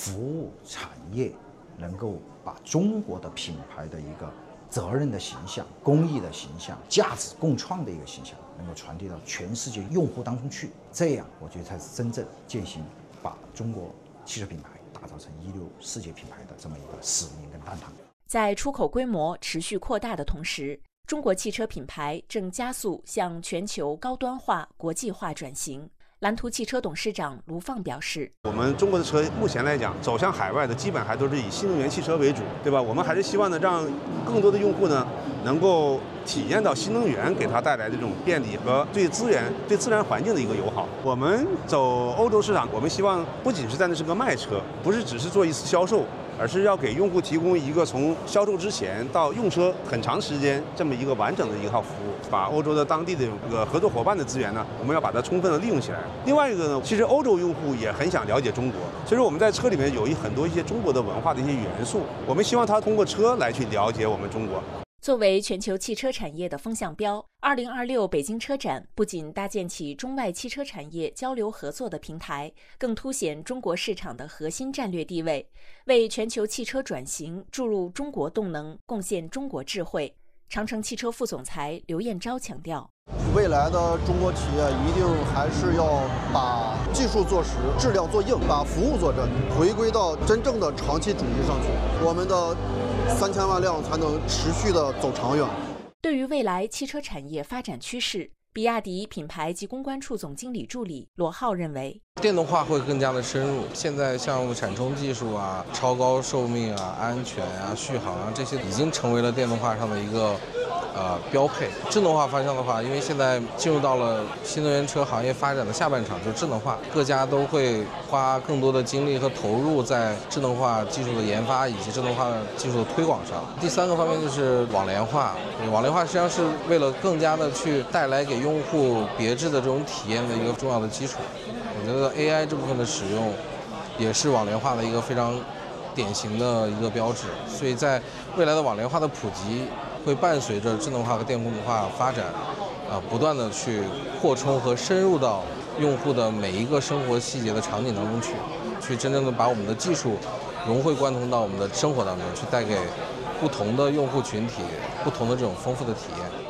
服务产业能够把中国的品牌的一个责任的形象、公益的形象、价值共创的一个形象，能够传递到全世界用户当中去。这样，我觉得才是真正践行把中国汽车品牌打造成一流世界品牌的这么一个使命跟担当。 在出口规模持续扩大的同时，中国汽车品牌正加速向全球高端化、国际化转型。蓝图汽车董事长卢放表示， 我们中国的车目前来讲走向海外的基本还都是以新能源汽车为主，对吧？我们还是希望呢，让更多的用户呢能够体验到新能源给他带来的这种便利和对资源、对自然环境的一个友好。我们走欧洲市场，我们希望不仅是在那是个卖车，不是只是做一次销售，而是要给用户提供一个从销售之前到用车很长时间这么一个完整的一套服务。把欧洲的当地的这个合作伙伴的资源呢，我们要把它充分的利用起来。另外一个呢，其实欧洲用户也很想了解中国，所以说我们在车里面有很多一些中国的文化的一些元素，我们希望他通过车来去了解我们中国。 作为全球汽车产业的风向标，2026北京车展不仅搭建起中外汽车产业交流合作的平台，更凸显中国市场的核心战略地位，为全球汽车转型注入中国动能，贡献中国智慧。长城汽车副总裁刘彦昭强调， 未来的中国企业一定还是要把技术做实，质量做硬，把服务做真，回归到真正的长期主义上去，我们的3000万辆才能持续的走长远。 对于未来汽车产业发展趋势，比亚迪品牌及公关处总经理助理罗浩认为， 电动化会更加的深入。现在像闪充技术啊、超高寿命啊、安全啊、续航啊，这些已经成为了电动化上的一个标配。智能化方向的话，因为现在进入到了新能源车行业发展的下半场，就是智能化，各家都会花更多的精力和投入在智能化技术的研发以及智能化技术的推广上。第三个方面就是网联化，网联化实际上是为了更加的去带来给用户别致的这种体验的一个重要的基础。我觉得 AI 这部分的使用也是网联化的一个非常典型的一个标志，所以在未来的网联化的普及会伴随着智能化和电动化发展，不断的去扩充和深入到用户的每一个生活细节的场景当中去真正的把我们的技术融会贯通到我们的生活当中，去带给不同的用户群体不同的这种丰富的体验。